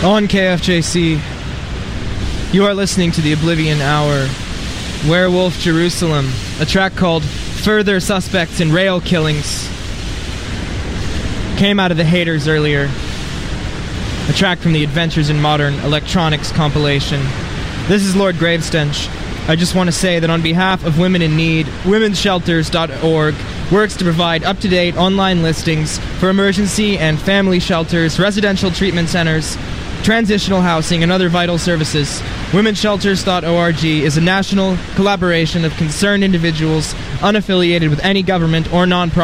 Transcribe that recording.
On KFJC, you are listening to the Oblivion Hour. Werewolf Jerusalem, a track called Further Suspects in Rail Killings. Came out of the Haters earlier. A track from the Adventures in Modern Electronics compilation. This is Lord Gravestench. I just want to say that on behalf of Women in Need, womenshelters.org works to provide up-to-date online listings for emergency and family shelters, residential treatment centers, transitional housing, and other vital services. Womenshelters.org is a national collaboration of concerned individuals unaffiliated with any government or non-profit